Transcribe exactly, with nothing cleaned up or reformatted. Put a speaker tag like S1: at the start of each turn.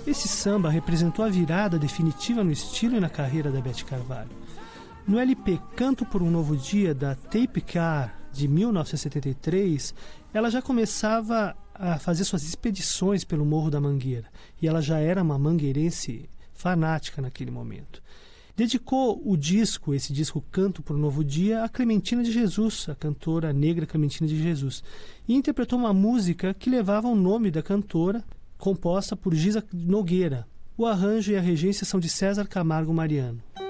S1: Esse samba representou a virada definitiva no estilo e na carreira da Beth Carvalho. No L P Canto por um Novo Dia, da Tape Car, de mil novecentos e setenta e três, ela já começava a fazer suas expedições pelo Morro da Mangueira, e ela já era uma mangueirense fanática naquele momento. Dedicou o disco, esse disco Canto por um Novo Dia, a Clementina de Jesus, a cantora negra Clementina de Jesus, e interpretou uma música que levava o nome da cantora, composta por Giza Nogueira. O arranjo e a regência são de César Camargo Mariano.